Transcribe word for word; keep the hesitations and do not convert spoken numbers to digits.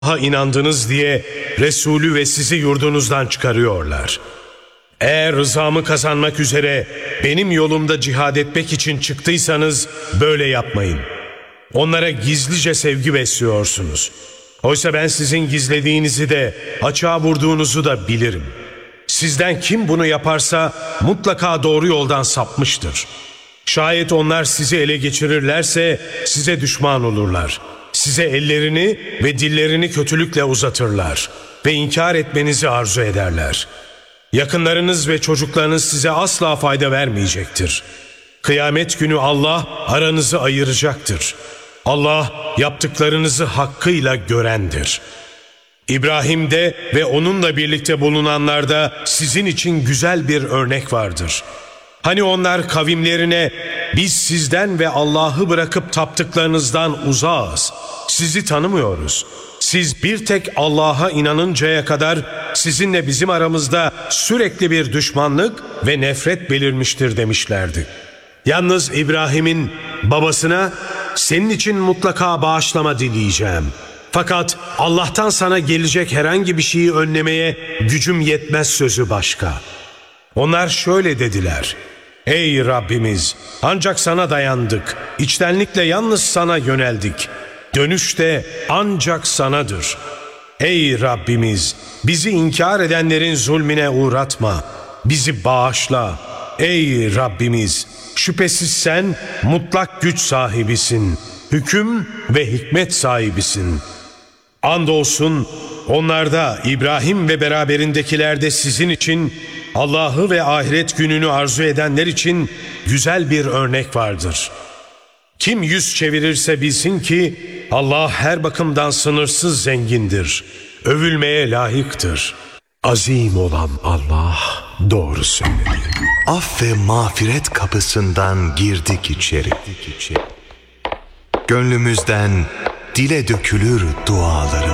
Allah'a inandınız diye Resulü ve sizi yurdunuzdan çıkarıyorlar. Eğer rızamı kazanmak üzere benim yolumda cihad etmek için çıktıysanız böyle yapmayın. Onlara gizlice sevgi besliyorsunuz. Oysa ben sizin gizlediğinizi de açığa vurduğunuzu da bilirim. Sizden kim bunu yaparsa mutlaka doğru yoldan sapmıştır. Şayet onlar sizi ele geçirirlerse size düşman olurlar. Size ellerini ve dillerini kötülükle uzatırlar ve inkar etmenizi arzu ederler. Yakınlarınız ve çocuklarınız size asla fayda vermeyecektir. Kıyamet günü Allah aranızı ayıracaktır. Allah yaptıklarınızı hakkıyla görendir. İbrahim'de ve onunla birlikte bulunanlarda sizin için güzel bir örnek vardır. Hani onlar kavimlerine biz sizden ve Allah'ı bırakıp taptıklarınızdan uzağız, sizi tanımıyoruz. Siz bir tek Allah'a inanıncaya kadar sizinle bizim aramızda sürekli bir düşmanlık ve nefret belirmiştir demişlerdi. Yalnız İbrahim'in babasına senin için mutlaka bağışlama dileyeceğim. Fakat Allah'tan sana gelecek herhangi bir şeyi önlemeye gücüm yetmez sözü başka. Onlar şöyle dediler: Ey Rabbimiz, ancak sana dayandık, içtenlikle yalnız sana yöneldik. Dönüş de ancak sanadır. Ey Rabbimiz, bizi inkar edenlerin zulmüne uğratma, bizi bağışla. Ey Rabbimiz, şüphesiz sen mutlak güç sahibisin, hüküm ve hikmet sahibisin. Andolsun onlarda, İbrahim ve beraberindekilerde sizin için, Allah'ı ve ahiret gününü arzu edenler için güzel bir örnek vardır. Kim yüz çevirirse bilsin ki Allah her bakımdan sınırsız zengindir, övülmeye layıktır. Azim olan Allah doğru söyledi. Af ve mağfiret kapısından girdik içeri. Gönlümüzden dile dökülür dualarım.